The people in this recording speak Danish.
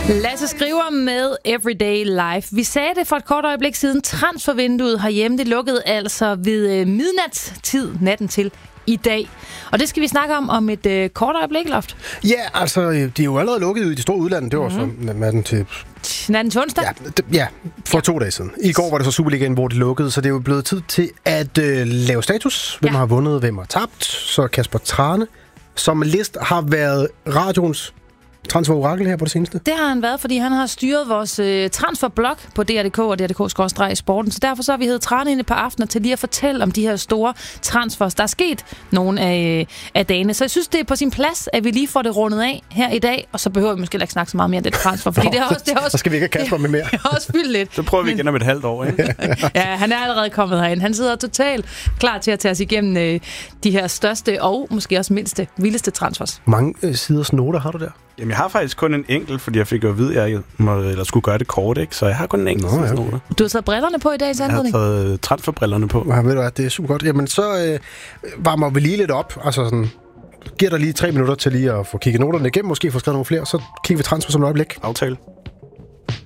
Lasse skriver med Everyday Life. Vi sagde det for et kort øjeblik siden. Transfervinduet herhjemme, det lukkede altså ved midnatstid natten til i dag. Og det skal vi snakke om et kort øjeblik, Loft. Ja, altså, de er jo allerede lukket i de store udlande. Det var så natten til onsdag? Ja, for 2 dage siden. I går var det så Superligaen, hvor de lukkede, så det er jo blevet tid til at lave status. Hvem har vundet, hvem har tabt. Så Kasper Trane, som list har været radioens transfer-orakel her på det seneste. Det har han været, fordi han har styret vores transferblog på DR.dk og DR.dk/sporten. Så derfor så har vi heddet Trane ind et par aftener til lige at fortælle om de her store transfers. Der er sket nogle af dagene. Så jeg synes, det er på sin plads, at vi lige får det rundet af her i dag. Og så behøver vi måske ikke snakke så meget mere om det transfer. Fordi det er også, så skal vi ikke have Kasper med mere. Det har også fyldt lidt. Så prøver vi igen om et halvt år, ikke? Ja, han er allerede kommet herind. Han sidder totalt klar til at tage os igennem de her største og måske også vildeste transfers. Mange siders noter har du der? Jamen, jeg har faktisk kun en enkelt, fordi jeg fik jo at vide, at jeg skulle gøre det kort, ikke? Så jeg har kun en enkelt. Okay. Du har taget brillerne på i dag, så jeg har taget transferbrillerne på. Ja, ved du hvad, det er super godt. Jamen, så varmer vi lige lidt op. Altså sådan, giver dig lige 3 minutter til lige at få kigget noterne igennem, måske få skrevet nogle flere, så kigger vi transfer som et øjeblik. Aftale.